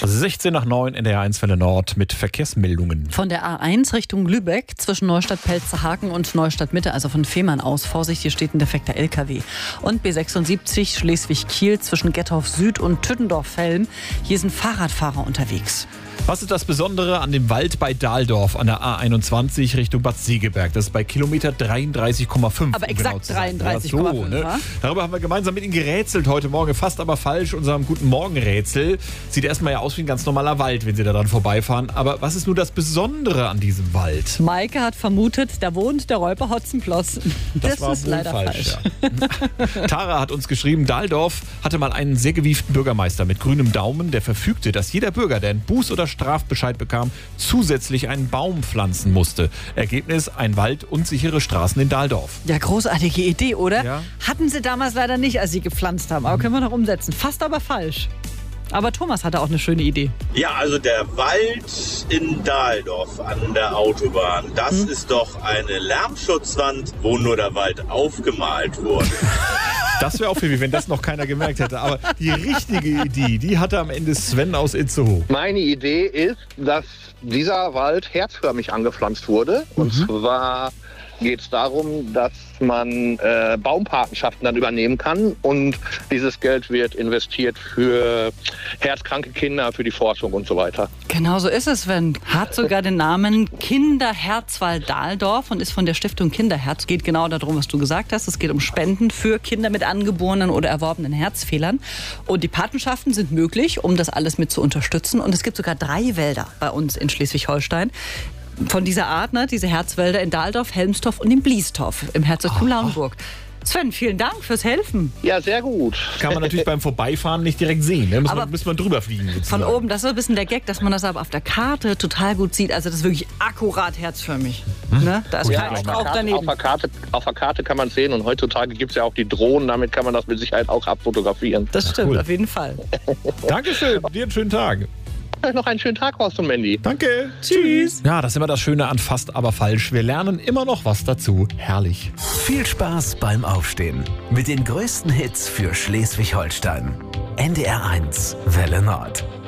16:09 in der A1 Welle Nord mit Verkehrsmeldungen. Von der A1 Richtung Lübeck zwischen Neustadt-Pelzerhaken und Neustadt-Mitte, also von Fehmarn aus. Vorsicht, hier steht ein defekter LKW. Und B76 Schleswig-Kiel zwischen Gettorf Süd und Tüttendorf-Fellm. Hier sind Fahrradfahrer unterwegs. Was ist das Besondere an dem Wald bei Dahldorf an der A21 Richtung Bad Segeberg? Das ist bei Kilometer 33,5. Aber exakt genau 33,5. ne? Darüber haben wir gemeinsam mit Ihnen gerätselt heute Morgen. Fast aber falsch, unserem guten Morgenrätsel. Sieht erstmal ja aus wie ein ganz normaler Wald, wenn Sie da dran vorbeifahren. Aber was ist nun das Besondere an diesem Wald? Maike hat vermutet, da wohnt der Räuber Hotzenploss. Das war ist wohl leider falsch. Ja. Tara hat uns geschrieben, Dahldorf hatte mal einen sehr gewieften Bürgermeister mit grünem Daumen, der verfügte, dass jeder Bürger, der einen Buß- oder Strafbescheid bekam, zusätzlich einen Baum pflanzen musste. Ergebnis, ein Wald und sichere Straßen in Dahldorf. Ja, großartige Idee, oder? Ja. Hatten sie damals leider nicht, als sie gepflanzt haben. Aber können wir noch umsetzen. Fast aber falsch. Aber Thomas hatte auch eine schöne Idee. Ja, also der Wald in Dahldorf an der Autobahn, das ist doch eine Lärmschutzwand, wo nur der Wald aufgemalt wurde. Das wäre auch viel, wenn das noch keiner gemerkt hätte. Aber die richtige Idee, die hatte am Ende Sven aus Itzehoe. Meine Idee ist, dass dieser Wald herzförmig angepflanzt wurde. Und zwar geht es darum, dass man Baumpatenschaften dann übernehmen kann. Und dieses Geld wird investiert für herzkranke Kinder, für die Forschung und so weiter. Genau so ist es, Sven. Hat sogar den Namen Kinderherzwald Dahldorf und ist von der Stiftung Kinderherz. Geht genau darum, was du gesagt hast. Es geht um Spenden für Kinder mit angeborenen oder erworbenen Herzfehlern. Und die Patenschaften sind möglich, um das alles mit zu unterstützen. Und es gibt sogar 3 Wälder bei uns in Schleswig-Holstein. Von dieser Art, ne, diese Herzwälder in Dahldorf, Helmsdorf und in Bliestorf im Herzogtum Lauenburg. Sven, vielen Dank fürs Helfen. Ja, sehr gut. Kann man natürlich beim Vorbeifahren nicht direkt sehen. Ne? Muss man drüber fliegen. Sozusagen. Von oben, das ist so ein bisschen der Gag, dass man das aber auf der Karte total gut sieht. Also das ist wirklich akkurat herzförmig. Ne? Da ist kein Strauch daneben. Auf der Karte kann man es sehen und heutzutage gibt es ja auch die Drohnen, damit kann man das mit Sicherheit auch abfotografieren. Das stimmt, cool. Auf jeden Fall. Dankeschön, dir einen schönen Tag. Noch einen schönen Tag, Horst und Mandy. Danke. Tschüss. Ja, das ist immer das Schöne an Fast aber falsch. Wir lernen immer noch was dazu. Herrlich. Viel Spaß beim Aufstehen mit den größten Hits für Schleswig-Holstein. NDR 1 Welle Nord.